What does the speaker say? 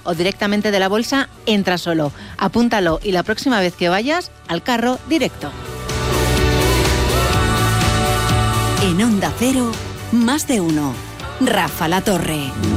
o directamente de la bolsa Entrasolo. Apúntalo y la próxima vez que vayas, al carro directo. En Onda Cero, más de uno. Rafa La Torre.